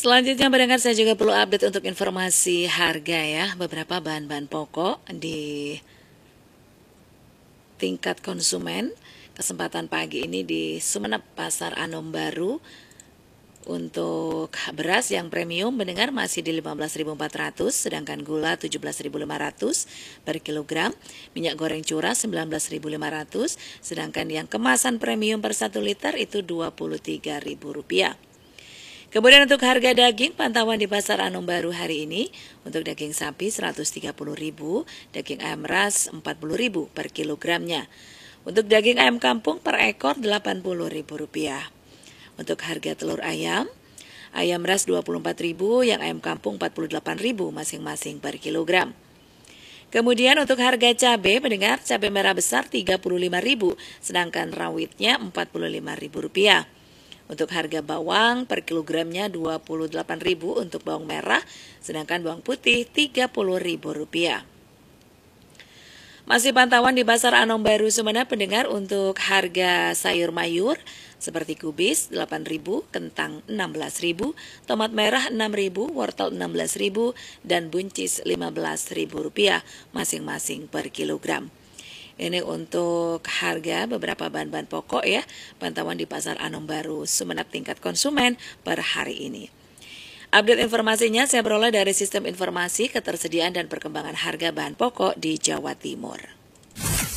Selanjutnya pendengar, saya juga perlu update untuk informasi harga ya. Beberapa bahan-bahan pokok di tingkat konsumen. Kesempatan pagi ini di Sumeneb Pasar Anom Baru. Untuk beras yang premium mendengar masih di 15.400, sedangkan gula 17.500 per kilogram, minyak goreng curah 19.500, sedangkan yang kemasan premium per 1 liter itu Rp23.000. Kemudian untuk harga daging pantauan di Pasar Anom Baru hari ini, untuk daging sapi 130.000, daging ayam ras 40.000 per kilogramnya. Untuk daging ayam kampung per ekor Rp80.000. Untuk harga telur ayam ras 24.000, yang ayam kampung 48.000 masing-masing per kilogram. Kemudian untuk harga cabai, mendengar cabai merah besar 35.000, sedangkan rawitnya Rp45.000. Untuk harga bawang per kilogramnya Rp28.000 untuk bawang merah, sedangkan bawang putih Rp30.000. Masih pantauan di Pasar Anom Baru Sumeneb, pendengar, untuk harga sayur mayur seperti kubis 8.000, kentang 16.000, tomat merah 6.000, wortel 16.000, dan buncis Rp15.000 masing-masing per kilogram. Ini untuk harga beberapa bahan-bahan pokok ya, pantauan di Pasar Anom Baru Sumeneb tingkat konsumen per hari ini. Update informasinya saya peroleh dari Sistem Informasi Ketersediaan dan Perkembangan Harga Bahan Pokok di Jawa Timur.